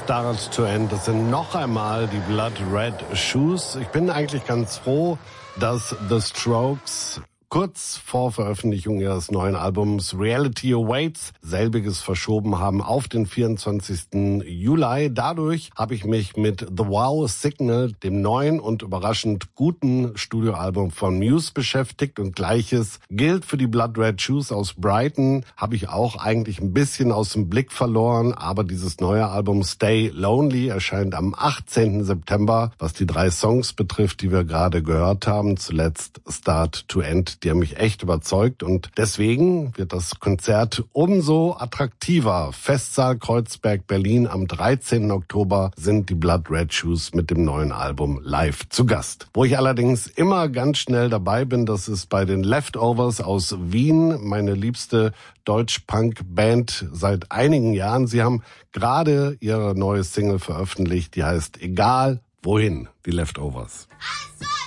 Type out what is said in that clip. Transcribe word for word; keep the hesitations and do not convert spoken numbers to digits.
Start to End. Das sind noch einmal die Blood Red Shoes. Ich bin eigentlich ganz froh, dass The Strokes kurz vor Veröffentlichung ihres neuen Albums Reality Awaits selbiges verschoben haben auf den vierundzwanzigsten Juli. Dadurch habe ich mich mit The Wow Signal, dem neuen und überraschend guten Studioalbum von Muse, beschäftigt, und Gleiches gilt für die Blood Red Shoes aus Brighton. Habe ich auch eigentlich ein bisschen aus dem Blick verloren, aber dieses neue Album Stay Lonely erscheint am achtzehnten September. Was die drei Songs betrifft, die wir gerade gehört haben, zuletzt Start to End, die haben mich echt überzeugt, und deswegen wird das Konzert umso attraktiver. Festsaal Kreuzberg, Berlin. Am dreizehnten Oktober sind die Blood Red Shoes mit dem neuen Album live zu Gast. Wo ich allerdings immer ganz schnell dabei bin, das ist bei den Leftovers aus Wien, meine liebste Deutsch-Punk-Band seit einigen Jahren. Sie haben gerade ihre neue Single veröffentlicht, die heißt Egal wohin, die Leftovers.